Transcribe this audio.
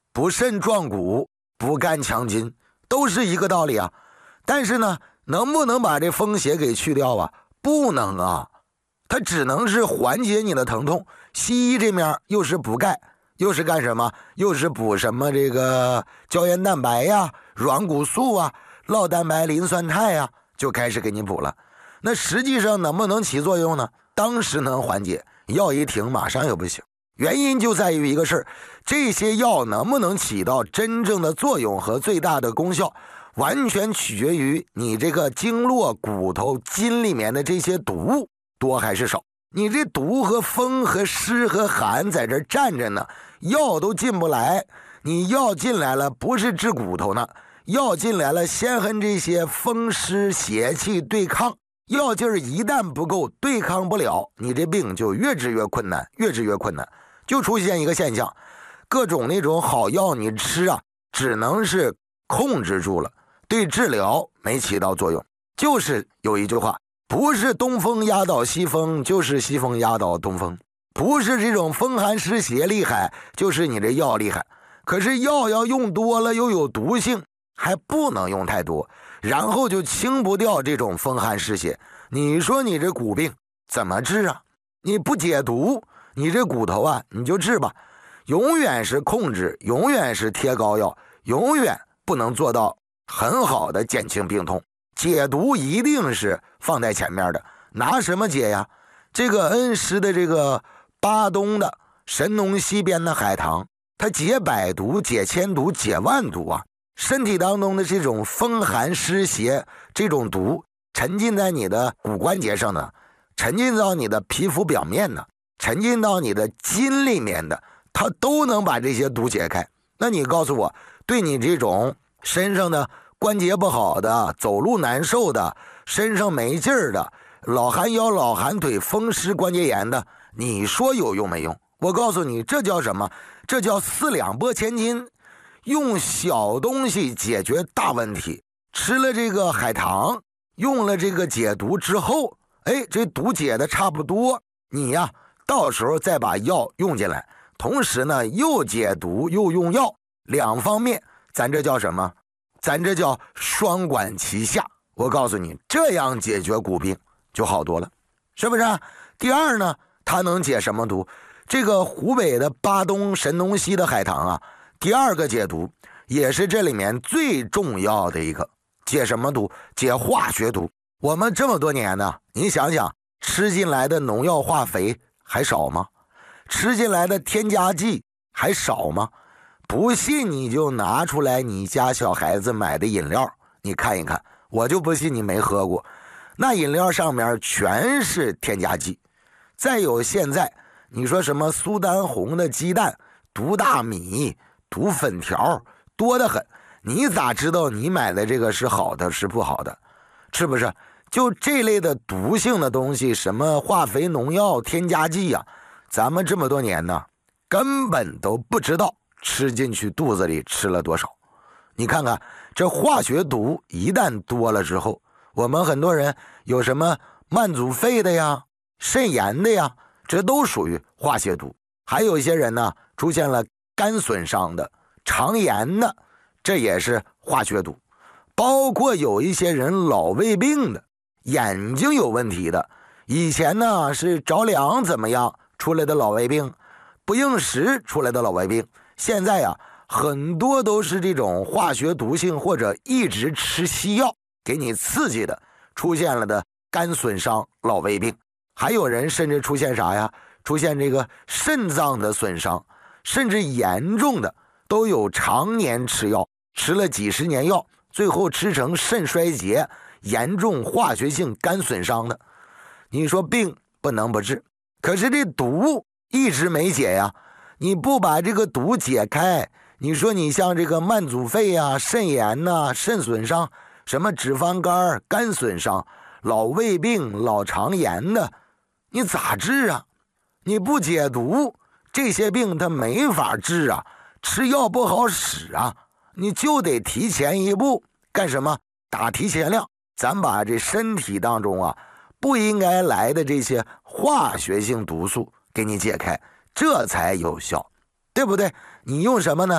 不慎撞骨，不干强筋，都是一个道理啊。但是呢，能不能把这风邪给去掉啊？不能啊，它只能是缓解你的疼痛。西医这面又是补钙，又是干什么？又是补什么这个胶原蛋白呀、软骨素啊、酪蛋白磷酸肽呀，就开始给你补了。那实际上能不能起作用呢？当时能缓解，药一停马上又不行。原因就在于一个事儿，这些药能不能起到真正的作用和最大的功效，完全取决于你这个经络、骨头、筋里面的这些毒多还是少。你这毒和风和湿和寒在这站着呢，药都进不来。你药进来了，不是治骨头呢，药进来了，先和这些风湿邪气对抗。药劲儿一旦不够，对抗不了，你这病就越治越困难，越治越困难。就出现一个现象，各种那种好药你吃啊，只能是控制住了，对治疗没起到作用。就是有一句话，不是东风压倒西风，就是西风压倒东风。不是这种风寒湿邪厉害，就是你这药厉害。可是药要用多了又有毒性，还不能用太多，然后就清不掉这种风寒湿邪。你说你这骨病怎么治啊？你不解毒，你这骨头啊，你就治吧，永远是控制，永远是贴膏药，永远不能做到很好的减轻病痛。解毒一定是放在前面的，拿什么解呀？这个恩施的这个巴东的神农溪边的海棠，它解百毒、解千毒、解万毒啊！身体当中的这种风寒湿邪，这种毒沉浸在你的骨关节上呢，沉浸到你的皮肤表面呢，沉浸到你的筋里面的，它都能把这些毒解开。那你告诉我，对你这种身上的关节不好的、走路难受的、身上没劲儿的、老寒腰、老寒腿、风湿关节炎的，你说有用没用？我告诉你，这叫什么？这叫四两拨千斤，用小东西解决大问题。吃了这个海棠，用了这个解毒之后，这毒解的差不多，你呀，到时候再把药用进来，同时呢，又解毒又用药，两方面，咱这叫什么？咱这叫双管齐下。我告诉你，这样解决骨病就好多了，是不是？第二呢，它能解什么毒？这个湖北的巴东神农溪的海棠啊，第二个解毒，也是这里面最重要的一个。解什么毒？解化学毒。我们这么多年呢，你想想，吃进来的农药化肥还少吗？吃进来的添加剂还少吗？不信你就拿出来你家小孩子买的饮料，你看一看，我就不信你没喝过。那饮料上面全是添加剂。再有现在你说什么苏丹红的鸡蛋、毒大米、毒粉条，多得很，你咋知道你买的这个是好的是不好的？是不是？就这类的毒性的东西，什么化肥、农药、添加剂啊，咱们这么多年呢，根本都不知道吃进去肚子里吃了多少。你看看这化学毒一旦多了之后，我们很多人有什么慢阻肺的呀、肾炎的呀，这都属于化学毒。还有一些人呢，出现了肝损伤的、肠炎的，这也是化学毒。包括有一些人老胃病的、眼睛有问题的，以前呢是着凉怎么样出来的老胃病，不应时出来的老胃病，现在呀很多都是这种化学毒性或者一直吃西药给你刺激的，出现了的肝损伤、老胃病。还有人甚至出现啥呀？出现这个肾脏的损伤，甚至严重的都有常年吃药，吃了几十年药，最后吃成肾衰竭、严重化学性肝损伤的。你说病不能不治，可是这毒一直没解呀。你不把这个毒解开，你说你像这个慢阻肺啊、肾炎啊、肾损伤，什么脂肪肝、肝损伤、老胃病、老肠炎的，你咋治啊？你不解毒，这些病它没法治啊，吃药不好使啊，你就得提前一步干什么？打提前量，咱把这身体当中啊不应该来的这些化学性毒素给你解开，这才有效，对不对？你用什么呢？